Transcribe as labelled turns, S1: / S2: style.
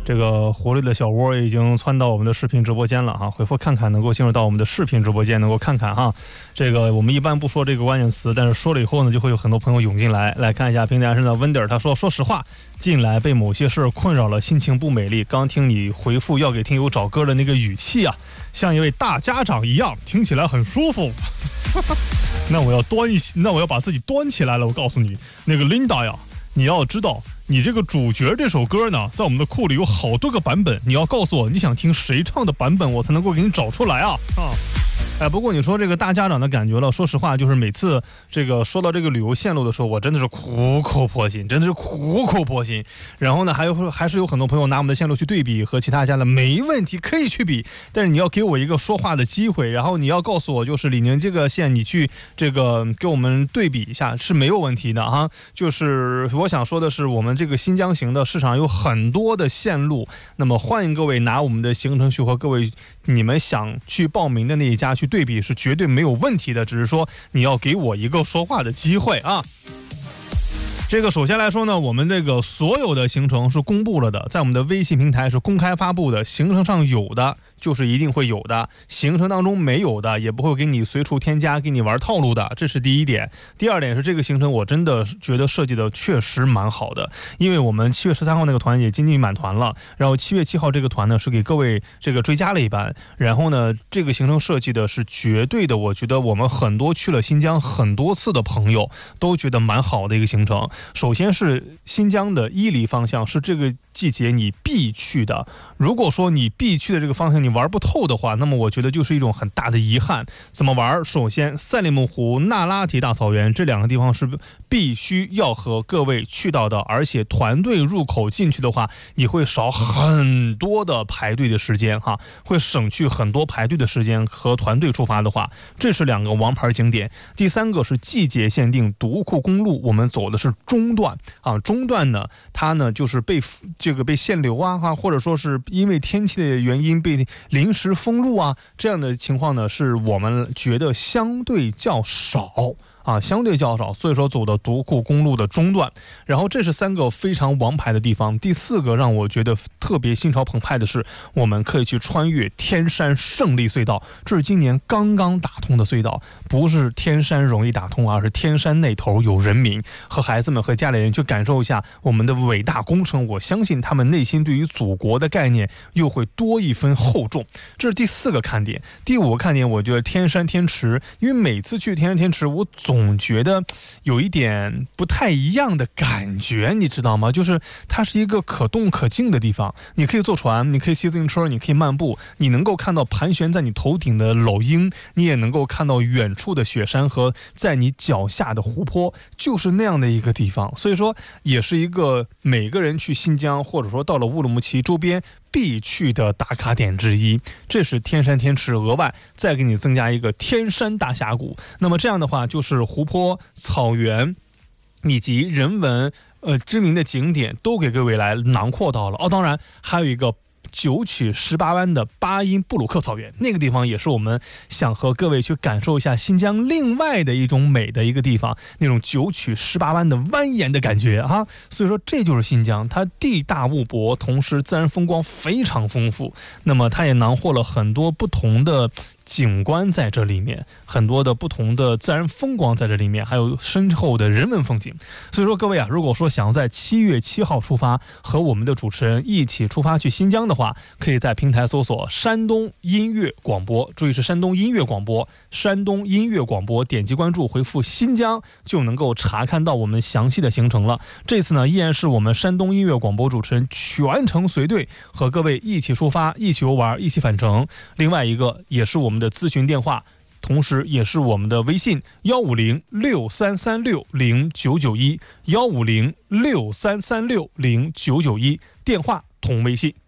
S1: 这个狐狸的小窝已经窜到我们的视频直播间了哈，回复看看能够进入到我们的视频直播间，能够看看哈。这个我们一般不说这个关键词，但是说了以后呢，就会有很多朋友涌进来。来看一下平台上的 Wonder， 他说实话，近来被某些事困扰了，心情不美丽。刚听你回复要给听友找歌的那个语气啊，像一位大家长一样，听起来很舒服。那我要把自己端起来了。我告诉你，那个 Linda 呀，你要知道。你这个主角这首歌呢，在我们的库里有好多个版本，你要告诉我你想听谁唱的版本，我才能够给你找出来啊！不过你说这个大家长的感觉了，说实话，就是每次这个说到这个旅游线路的时候，我真的是苦口婆心，然后呢，还是有很多朋友拿我们的线路去对比和其他家的，没问题，可以去比，但是你要给我一个说话的机会，然后你要告诉我，就是李宁这个线你去这个给我们对比一下是没有问题的哈。就是我想说的是，我们这个新疆行的市场有很多的线路，那么欢迎各位拿我们的行程去和各位你们想去报名的那一家去对比，是绝对没有问题的，只是说你要给我一个说话的机会啊。这个首先来说呢，我们这个所有的行程是公布了的，在我们的微信平台是公开发布的，行程上有的就是一定会有的，行程当中没有的也不会给你随处添加，给你玩套路的，这是第一点。第二点是这个行程我真的觉得设计的确实蛮好的，因为我们7月13号那个团也接近满团了，然后7月7号这个团呢是给各位这个追加了一班，然后呢这个行程设计的是绝对的，我觉得我们很多去了新疆很多次的朋友都觉得蛮好的一个行程。首先是新疆的伊犁方向是这个季节你必去的，如果说你必去的这个方向你玩不透的话，那么我觉得就是一种很大的遗憾。怎么玩？首先赛里木湖、那拉提大草原这两个地方是必须要和各位去到的，而且团队入口进去的话，你会少很多的排队的时间哈，会省去很多排队的时间。和团队出发的话，这是两个王牌景点。第三个是季节限定独库公路，我们走的是中段啊，中段呢，它呢就是被限流啊，或者说是因为天气的原因被临时封路啊，这样的情况呢，是我们觉得相对较少。所以说走的独库公路的中段。然后这是3个非常王牌的地方。第4个让我觉得特别心潮澎湃的是，我们可以去穿越天山胜利隧道，这是今年刚刚打通的隧道，不是天山容易打通，而是天山那头有人民，和孩子们和家里人去感受一下我们的伟大工程，我相信他们内心对于祖国的概念又会多一分厚重。这是第4个看点。第5个看点，我觉得天山天池，因为每次去天山天池我总觉得有一点不太一样的感觉，你知道吗？就是它是一个可动可静的地方，你可以坐船，你可以骑自行车，你可以漫步，你能够看到盘旋在你头顶的老鹰，你也能够看到远处的雪山和在你脚下的湖泊，就是那样的一个地方。所以说也是一个每个人去新疆或者说到了乌鲁木齐周边必去的打卡点之一。这是天山天池，额外再给你增加一个天山大峡谷。那么这样的话，就是湖泊、草原以及人文知名的景点都给各位来囊括到了。当然还有一个9曲18弯的巴音布鲁克草原，那个地方也是我们想和各位去感受一下新疆另外的一种美的一个地方，那种9曲18弯的蜿蜒的感觉啊。所以说这就是新疆，它地大物博，同时自然风光非常丰富，那么它也囊括了很多不同的景观在这里面，很多的不同的自然风光在这里面，还有深厚的人文风景。所以说各位啊，如果说想要在7月7号出发，和我们的主持人一起出发去新疆的话，可以在平台搜索山东音乐广播，注意是山东音乐广播，山东音乐广播，点击关注，回复新疆就能够查看到我们详细的行程了。这次呢，依然是我们山东音乐广播主持人全程随队，和各位一起出发，一起游玩，一起返程。另外一个也是我们的咨询电话，同时也是我们的微信15063360991，15063360991，电话同微信。